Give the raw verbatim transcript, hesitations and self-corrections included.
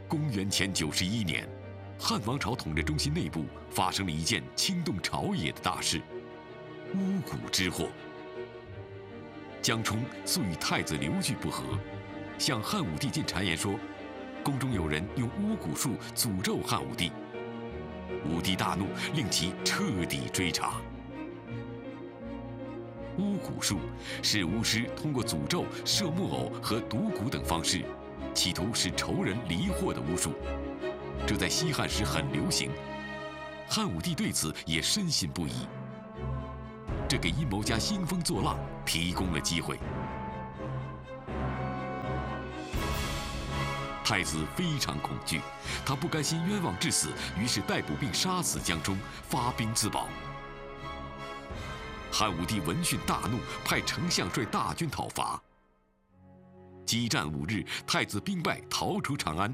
公元前九十一年，汉王朝统治中心内部发生了一件惊动朝野的大事——巫蛊之祸。江充素与太子刘据不和，向汉武帝进谗言说，宫中有人用巫蛊术诅咒汉武帝。武帝大怒，令其彻底追查。巫蛊术是巫师通过诅咒、设木偶和毒蛊等方式，企图使仇人离祸的巫术。这在西汉时很流行，汉武帝对此也深信不疑。这给阴谋家兴风作浪提供了机会。太子非常恐惧，他不甘心冤枉致死，于是逮捕并杀死江充，发兵自保。汉武帝闻讯大怒，派丞相率大军讨伐。激战五日，太子兵败，逃出长安，